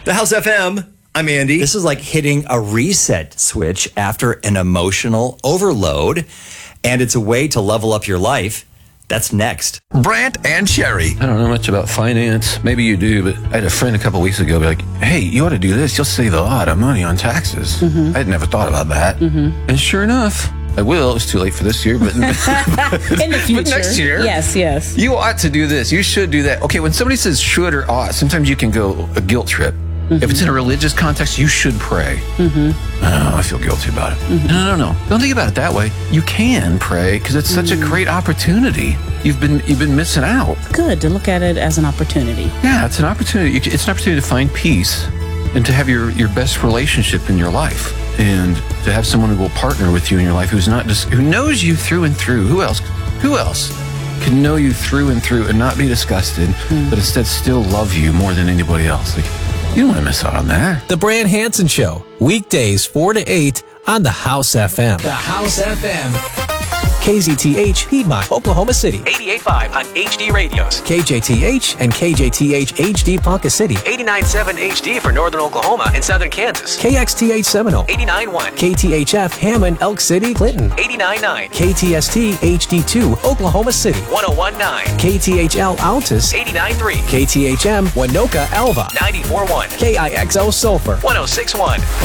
The House FM. I'm Andy. This is like hitting a reset switch after an emotional overload, and it's a way to level up your life. That's next. Brant and Sherry. I don't know much about finance. Maybe you do, but I had a friend a couple weeks ago be like, hey, you ought to do this. You'll save a lot of money on taxes. I had never thought about that. And sure enough, I will. It's too late for this year, but In the future. But next year. Yes. You ought to do this. You should do that. Okay, when somebody says should or ought, sometimes you can go a guilt trip. If it's in a religious context, you should pray. Oh, I feel guilty about it. No. Don't think about it that way. You can pray because it's such a great opportunity. You've been missing out. Good to look at it as an opportunity. Yeah, it's an opportunity. It's an opportunity to find peace and to have your best relationship in your life, and to have someone who will partner with you in your life who knows you through and through. Who else can know you through and through and not be disgusted, but instead still love you more than anybody else? Like, you don't want to miss out on that. The Brant Hansen Show, weekdays 4 to 8 on the House FM. The House FM. KZTH, Piedmont, Oklahoma City. 88.5 on HD radios. KJTH and KJTH HD Ponca City. 89.7 HD for Northern Oklahoma and Southern Kansas. KXTH Seminole. 89.1. KTHF Hammond, Elk City, Clinton. 89.9. KTST HD2, Oklahoma City. 101.9. KTHL Altus. 89.3. KTHM Winoka, Alva. 94.1. KIXO Sulphur. 106.1.